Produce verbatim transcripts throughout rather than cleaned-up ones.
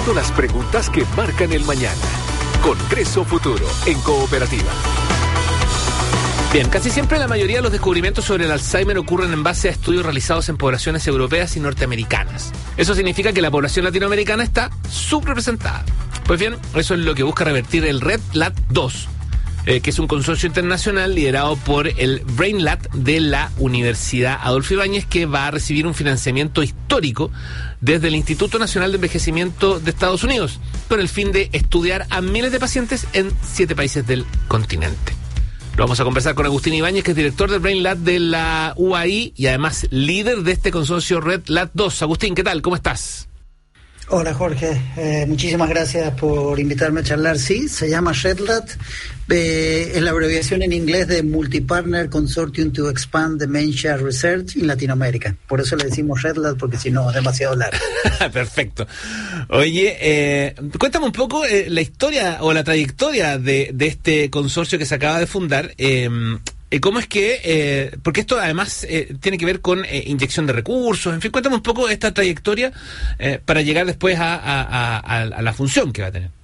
respondiendo las preguntas que marcan el mañana. Congreso Futuro en Cooperativa. Bien, casi siempre la mayoría de los descubrimientos sobre el Alzheimer ocurren en base a estudios realizados en poblaciones europeas y norteamericanas. Eso significa que la población latinoamericana está subrepresentada. Pues bien, eso es lo que busca revertir el Red Lat dos, eh, que es un consorcio internacional liderado por el BrainLat de la Universidad Adolfo Ibáñez, que va a recibir un financiamiento histórico desde el Instituto Nacional de Envejecimiento de Estados Unidos, con el fin de estudiar a miles de pacientes en siete países del continente. Lo vamos a conversar con Agustín Ibáñez, que es director del BrainLat de la U A I y además líder de este consorcio Red Lat dos. Agustín, ¿qué tal? ¿Cómo estás? Hola Jorge, eh, muchísimas gracias por invitarme a charlar. Sí, se llama RedLat, eh, es la abreviación en inglés de Multi-Partner Consortium to Expand Dementia Research in Latinoamérica. Por eso le decimos RedLat, porque si no es demasiado largo. Perfecto. Oye, eh, cuéntame un poco eh, la historia o la trayectoria de, de este consorcio que se acaba de fundar. Eh, ¿Cómo es que, eh, porque esto además eh, tiene que ver con eh, inyección de recursos, en fin, cuéntame un poco esta trayectoria eh, para llegar después a, a, a, a la función que va a tener?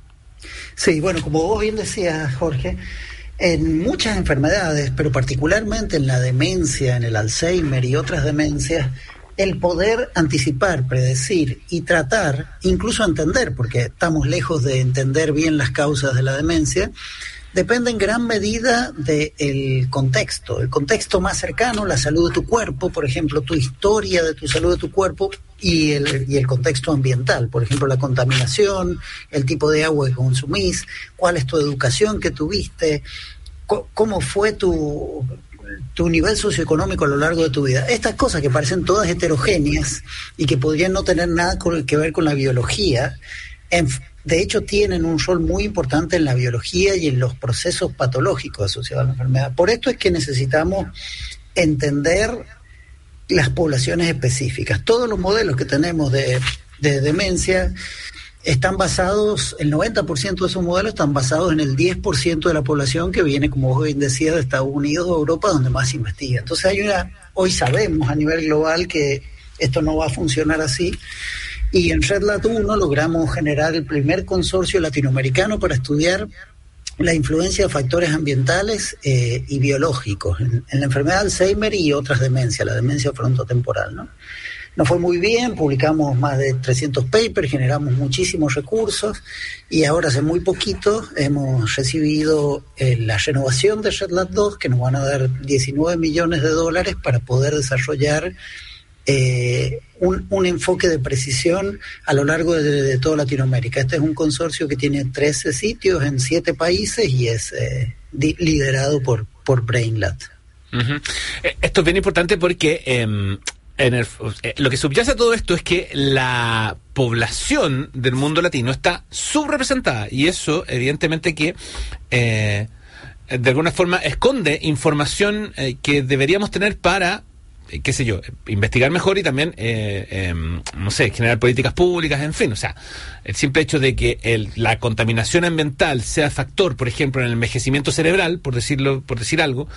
Sí, bueno, como vos bien decías, Jorge, en muchas enfermedades, pero particularmente en la demencia, en el Alzheimer y otras demencias, el poder anticipar, predecir y tratar, incluso entender, porque estamos lejos de entender bien las causas de la demencia, depende en gran medida del contexto. El contexto más cercano, la salud de tu cuerpo, por ejemplo, tu historia de tu salud de tu cuerpo y el, y el contexto ambiental, por ejemplo, la contaminación, el tipo de agua que consumís, cuál es tu educación que tuviste, co- cómo fue tu, tu nivel socioeconómico a lo largo de tu vida. Estas cosas que parecen todas heterogéneas y que podrían no tener nada con, que ver con la biología, en, de hecho tienen un rol muy importante en la biología y en los procesos patológicos asociados a la enfermedad. Por esto es que necesitamos entender las poblaciones específicas. Todos los modelos que tenemos de, de demencia están basados, el noventa por ciento de esos modelos están basados en el diez por ciento de la población que viene, como vos bien decías, de Estados Unidos o Europa, donde más se investiga. Entonces hay una, hoy sabemos a nivel global que esto no va a funcionar así. Y en RedLat uno logramos generar el primer consorcio latinoamericano para estudiar la influencia de factores ambientales eh, y biológicos en, en la enfermedad de Alzheimer y otras demencias, la demencia frontotemporal, ¿no? Nos fue muy bien, publicamos más de trescientos papers, generamos muchísimos recursos y ahora hace muy poquito hemos recibido eh, la renovación de RedLat dos, que nos van a dar diecinueve millones de dólares para poder desarrollar Eh, un, un enfoque de precisión a lo largo de, de toda Latinoamérica. Este es un consorcio que tiene trece sitios en siete países y es eh, di, liderado por, por BrainLat. Uh-huh. Esto es bien importante porque eh, en el, eh, lo que subyace a todo esto es que la población del mundo latino está subrepresentada y eso evidentemente que eh, de alguna forma esconde información eh, que deberíamos tener para, qué sé yo, investigar mejor y también, eh, eh, no sé, generar políticas públicas, en fin. O sea, el simple hecho de que el, la contaminación ambiental sea factor, por ejemplo, en el envejecimiento cerebral, por decirlo, por decir algo,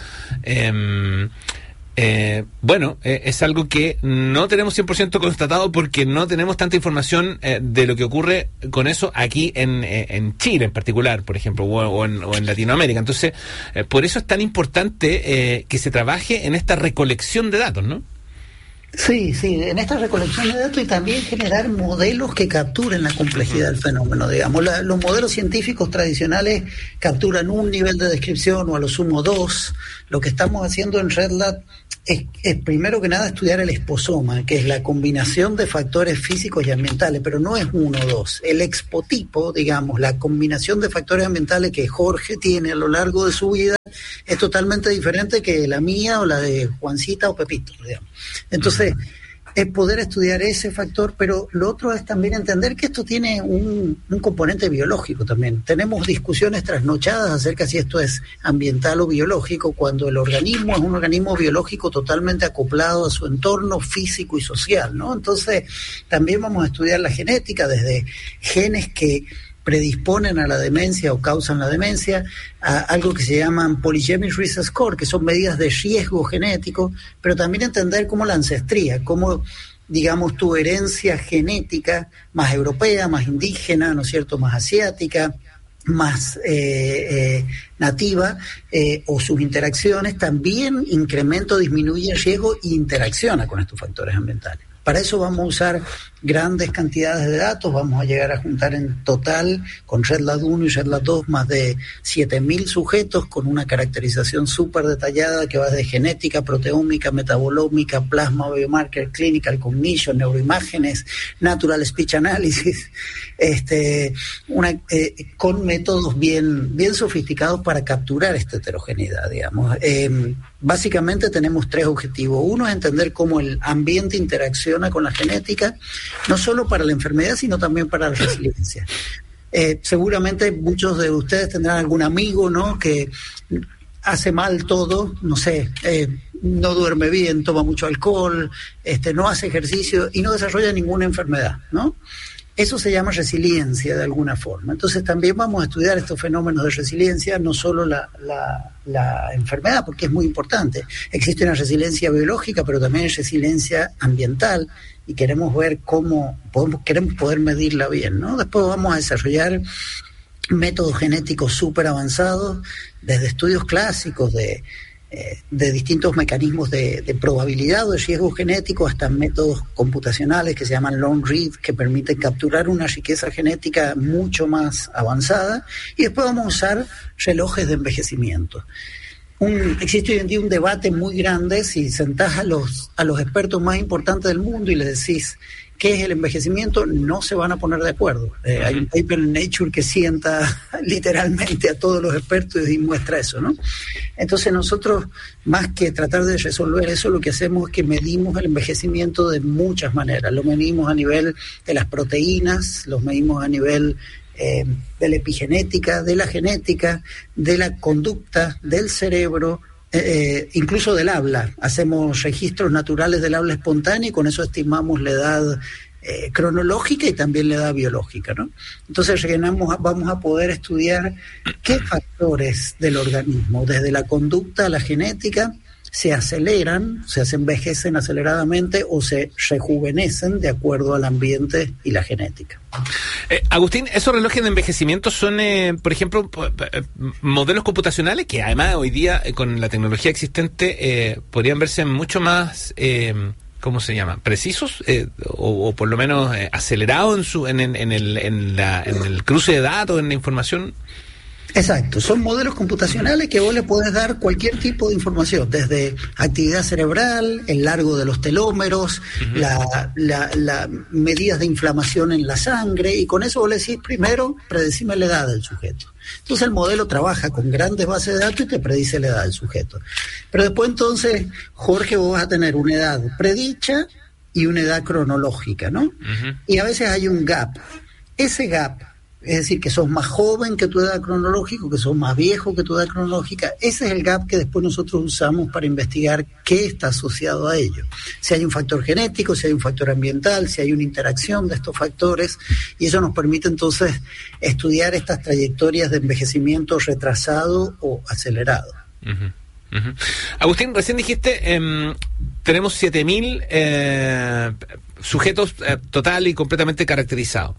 eh, eh, bueno, eh, es algo que no tenemos cien por ciento constatado porque no tenemos tanta información eh, de lo que ocurre con eso aquí en, eh, en Chile en particular, por ejemplo, o, o, en, o en Latinoamérica. Entonces, eh, por eso es tan importante eh, que se trabaje en esta recolección de datos, ¿no? Sí, sí, en esta recolección de datos y también generar modelos que capturen la complejidad del fenómeno, digamos. La, los modelos científicos tradicionales capturan un nivel de descripción o a lo sumo dos. Lo que estamos haciendo en RedLat es, es primero que nada estudiar el exposoma, que es la combinación de factores físicos y ambientales, pero no es uno o dos. El expotipo, digamos, la combinación de factores ambientales que Jorge tiene a lo largo de su vida es totalmente diferente que la mía o la de Juancita o Pepito, digamos. Entonces, es poder estudiar ese factor, pero lo otro es también entender que esto tiene un, un componente biológico también. Tenemos discusiones trasnochadas acerca si esto es ambiental o biológico, cuando el organismo es un organismo biológico totalmente acoplado a su entorno físico y social, ¿no? Entonces, también vamos a estudiar la genética desde genes que predisponen a la demencia o causan la demencia, a algo que se llaman Polygenic Risk Score, que son medidas de riesgo genético, pero también entender cómo la ancestría, cómo digamos, tu herencia genética más europea, más indígena, ¿no es cierto?, más asiática, más eh, eh, nativa, eh, o sus interacciones, también incrementa o disminuye el riesgo e interacciona con estos factores ambientales. Para eso vamos a usar grandes cantidades de datos, vamos a llegar a juntar en total con RedLab uno y RedLab dos más de siete mil sujetos con una caracterización súper detallada que va desde genética, proteómica, metabolómica, plasma, biomarker, clinical cognition, neuroimágenes, natural speech analysis, este, una, eh, con métodos bien, bien sofisticados para capturar esta heterogeneidad, digamos. Eh, básicamente tenemos tres objetivos. Uno es entender cómo el ambiente interacciona con la genética, no solo para la enfermedad, sino también para la resiliencia. Eh, seguramente muchos de ustedes tendrán algún amigo, ¿no?, que hace mal todo, no sé, eh, no duerme bien, toma mucho alcohol, este, no hace ejercicio y no desarrolla ninguna enfermedad, ¿no? Eso se llama resiliencia de alguna forma. Entonces también vamos a estudiar estos fenómenos de resiliencia, no solo la, la, la enfermedad, porque es muy importante. Existe una resiliencia biológica, pero también hay resiliencia ambiental, y queremos ver cómo, podemos, queremos poder medirla bien, ¿no? Después vamos a desarrollar métodos genéticos súper avanzados, desde estudios clásicos de... Eh, de distintos mecanismos de, de probabilidad o de riesgo genético hasta métodos computacionales que se llaman long read, que permiten capturar una riqueza genética mucho más avanzada. Y después vamos a usar relojes de envejecimiento. Un, existe hoy en día un debate muy grande si sentás a los, a los expertos más importantes del mundo y les decís qué es el envejecimiento, no se van a poner de acuerdo. Eh, hay un paper en Nature que sienta literalmente a todos los expertos y muestra eso, ¿no? Entonces nosotros, más que tratar de resolver eso, lo que hacemos es que medimos el envejecimiento de muchas maneras. Lo medimos a nivel de las proteínas, los medimos a nivel eh, de la epigenética, de la genética, de la conducta, del cerebro, Eh, incluso del habla. Hacemos registros naturales del habla espontánea y con eso estimamos la edad eh, cronológica y también la edad biológica, ¿no? Entonces rellenamos, vamos a poder estudiar qué factores del organismo, desde la conducta a la genética, se aceleran, o sea, se envejecen aceleradamente o se rejuvenecen de acuerdo al ambiente y la genética. Eh, Agustín, ¿esos relojes de envejecimiento son, eh, por ejemplo, modelos computacionales que además hoy día, eh, con la tecnología existente, eh, podrían verse mucho más, eh, ¿cómo se llama?, precisos eh, o, o por lo menos eh, acelerados en, su, en, en, en, el, en, la, en el cruce de datos, en la información? Exacto, son modelos computacionales que vos le podés dar cualquier tipo de información, desde actividad cerebral, el largo de los telómeros, uh-huh. la, la, la medidas de inflamación en la sangre, y con eso vos le decís, primero, predecime la edad del sujeto. Entonces el modelo trabaja con grandes bases de datos y te predice la edad del sujeto. Pero después entonces, Jorge, vos vas a tener una edad predicha y una edad cronológica, ¿no? Uh-huh. Y a veces hay un gap. Ese gap, es decir, que sos más joven que tu edad cronológica, que sos más viejo que tu edad cronológica, ese es el gap que después nosotros usamos para investigar qué está asociado a ello. Si hay un factor genético, si hay un factor ambiental, si hay una interacción de estos factores, y eso nos permite entonces estudiar estas trayectorias de envejecimiento retrasado o acelerado. Uh-huh. Uh-huh. Agustín, recién dijiste, eh, tenemos siete mil eh, sujetos eh, total y completamente caracterizados.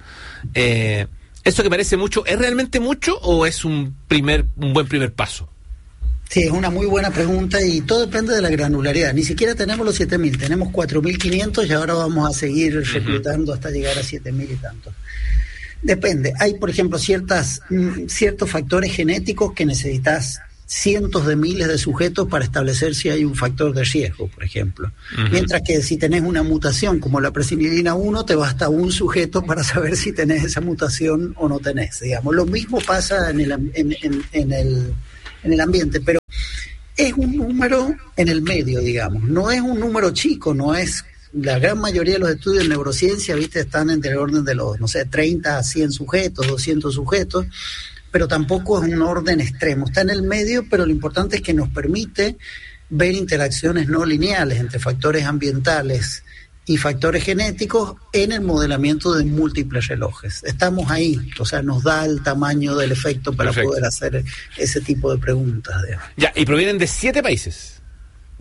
Eh, ¿Eso que parece mucho, es realmente mucho o es un primer un buen primer paso? Sí, es una muy buena pregunta y todo depende de la granularidad. Ni siquiera tenemos los siete mil, tenemos cuatro mil quinientos y ahora vamos a seguir reclutando uh-huh. hasta llegar a siete mil y tantos. Depende. Hay, por ejemplo, ciertas mm, ciertos factores genéticos que necesitas cientos de miles de sujetos para establecer si hay un factor de riesgo, por ejemplo. Uh-huh. Mientras que si tenés una mutación como la presinilina uno, te basta un sujeto para saber si tenés esa mutación o no tenés, digamos. Lo mismo pasa en el, en, en, en el, en el ambiente, pero es un número en el medio, digamos. No es un número chico, no es... La gran mayoría de los estudios en neurociencia, viste, están entre el orden de los, no sé, treinta a cien sujetos, doscientos sujetos, pero tampoco es un orden extremo, está en el medio, pero lo importante es que nos permite ver interacciones no lineales entre factores ambientales y factores genéticos en el modelamiento de múltiples relojes. Estamos ahí, o sea, nos da el tamaño del efecto para Perfecto. Poder hacer ese tipo de preguntas. Digamos. Ya, y provienen de siete países.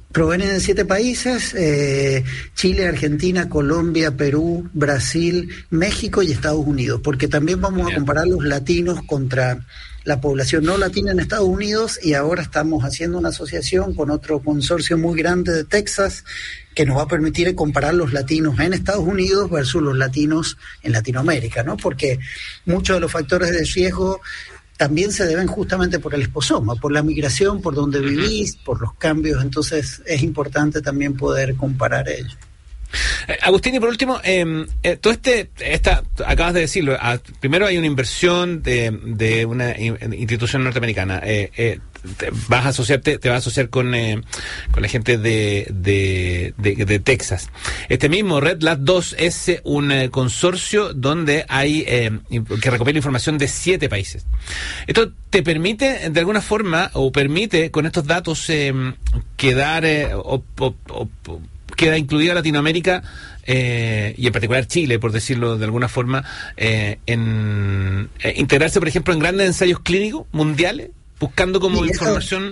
Provienen de siete países, eh, Chile, Argentina, Colombia, Perú, Brasil, México y Estados Unidos, porque también vamos Bien. a comparar los latinos contra la población no latina en Estados Unidos, y ahora estamos haciendo una asociación con otro consorcio muy grande de Texas que nos va a permitir comparar los latinos en Estados Unidos versus los latinos en Latinoamérica, ¿no? Porque muchos de los factores de riesgo también se deben justamente por el esposoma, por la migración, por donde vivís, por los cambios. Entonces es importante también poder comparar ello. Eh, Agustín, y por último, eh, eh, todo este, esta, acabas de decirlo, a, primero hay una inversión de, de una in, institución norteamericana, eh, eh, te vas a asociarte, te vas a asociar con, eh, con la gente de, de, de, de Texas. Este mismo Red Lab dos es un eh, consorcio donde hay, eh, que recopila información de siete países. Esto te permite, de alguna forma, o permite con estos datos, eh, quedar, eh, o, o, o, queda incluida Latinoamérica, eh, y en particular Chile, por decirlo de alguna forma, eh, en eh, integrarse, por ejemplo, en grandes ensayos clínicos mundiales, buscando como sí, información.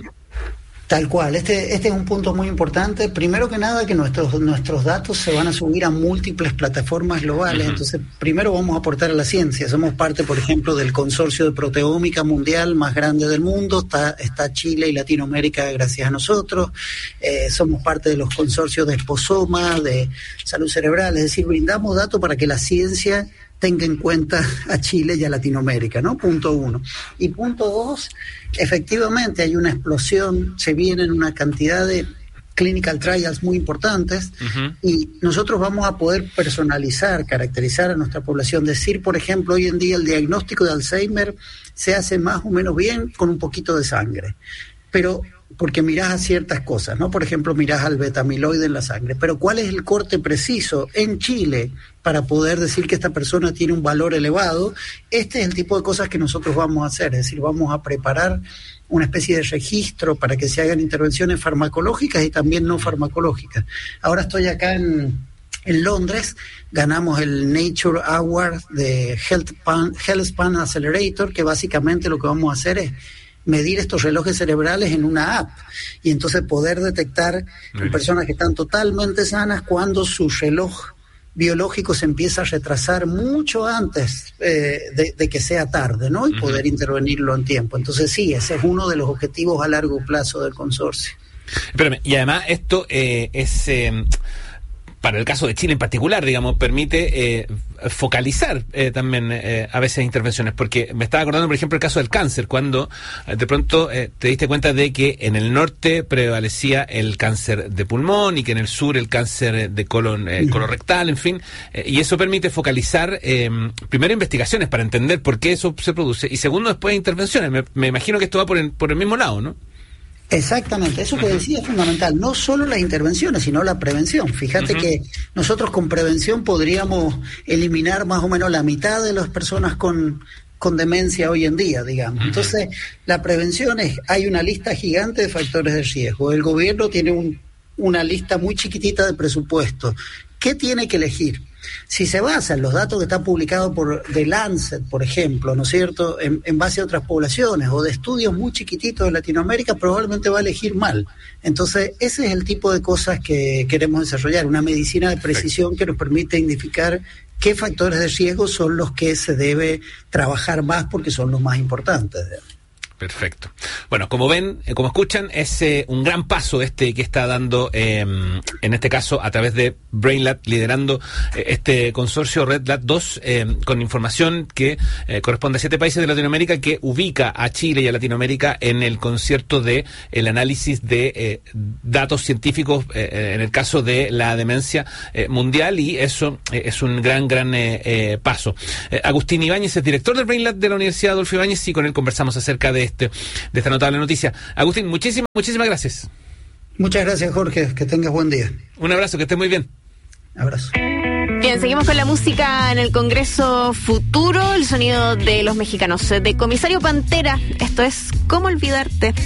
Tal cual, este este es un punto muy importante. Primero que nada, que nuestros nuestros datos se van a subir a múltiples plataformas globales. Uh-huh. Entonces, primero vamos a aportar a la ciencia. Somos parte, por ejemplo, del consorcio de proteómica mundial más grande del mundo. Está, está Chile y Latinoamérica gracias a nosotros. Eh, somos parte de los consorcios de esposoma, de salud cerebral. Es decir, brindamos datos para que la ciencia tenga en cuenta a Chile y a Latinoamérica, ¿no? Punto uno. Y punto dos, efectivamente hay una explosión, se vienen una cantidad de clinical trials muy importantes, uh-huh. y nosotros vamos a poder personalizar, caracterizar a nuestra población, decir, por ejemplo, hoy en día el diagnóstico de Alzheimer se hace más o menos bien con un poquito de sangre, pero porque mirás a ciertas cosas, ¿no? Por ejemplo, mirás al beta-amiloide en la sangre, pero ¿cuál es el corte preciso en Chile para poder decir que esta persona tiene un valor elevado? Este es el tipo de cosas que nosotros vamos a hacer, es decir, vamos a preparar una especie de registro para que se hagan intervenciones farmacológicas y también no farmacológicas. Ahora estoy acá en, en Londres, ganamos el Nature Award de Healthspan, Healthspan Accelerator, que básicamente lo que vamos a hacer es medir estos relojes cerebrales en una app y entonces poder detectar en personas que están totalmente sanas cuando su reloj biológico se empieza a retrasar mucho antes eh, de, de que sea tarde, ¿no? Y uh-huh. poder intervenirlo en tiempo. Entonces sí, ese es uno de los objetivos a largo plazo del consorcio. Espérame, y además esto eh, es... Eh... para el caso de Chile en particular, digamos, permite eh, focalizar eh, también eh, a veces intervenciones, porque me estaba acordando, por ejemplo, el caso del cáncer, cuando eh, de pronto eh, te diste cuenta de que en el norte prevalecía el cáncer de pulmón y que en el sur el cáncer de colon eh, colorectal, en fin, eh, y eso permite focalizar eh, primero investigaciones para entender por qué eso se produce, y segundo después intervenciones. Me, me imagino que esto va por el, por el mismo lado, ¿no? Exactamente, eso que decía es fundamental, no solo las intervenciones, sino la prevención. Fíjate uh-huh. que nosotros con prevención podríamos eliminar más o menos la mitad de las personas con, con demencia hoy en día, digamos. Uh-huh. Entonces, la prevención es, hay una lista gigante de factores de riesgo. El gobierno tiene un, una lista muy chiquitita de presupuesto. ¿Qué tiene que elegir? Si se basa en los datos que están publicados por The Lancet, por ejemplo, ¿no es cierto?, en, en base a otras poblaciones o de estudios muy chiquititos de Latinoamérica, probablemente va a elegir mal. Entonces, ese es el tipo de cosas que queremos desarrollar, una medicina de precisión que nos permite identificar qué factores de riesgo son los que se debe trabajar más porque son los más importantes. Perfecto. Bueno, como ven, eh, como escuchan, es eh, un gran paso este que está dando, eh, en este caso, a través de Brainlab, liderando eh, este consorcio Red Lab dos, eh, con información que eh, corresponde a siete países de Latinoamérica, que ubica a Chile y a Latinoamérica en el concierto de el análisis de eh, datos científicos, eh, en el caso de la demencia eh, mundial, y eso eh, es un gran, gran eh, eh, paso. Eh, Agustín Ibáñez es director del Brainlab de la Universidad Adolfo Ibáñez, y con él conversamos acerca de Este, de esta notable noticia. Agustín, muchísimas, muchísimas gracias. Muchas gracias, Jorge, que tengas buen día. Un abrazo, que estés muy bien. Abrazo. Bien, seguimos con la música en el Congreso Futuro, el sonido de los mexicanos, de Comisario Pantera. Esto es ¿Cómo olvidarte?